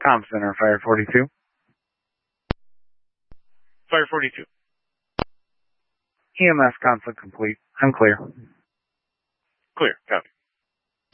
Comm Center, Fire 42. Fire 42. EMS conflict complete. I'm clear. Clear. Copy.